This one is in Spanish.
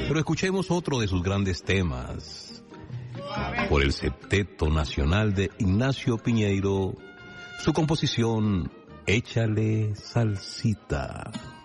Pero escuchemos otro de sus grandes temas. Por el Septeto Nacional de Ignacio Piñeiro, su composición Échale Salsita.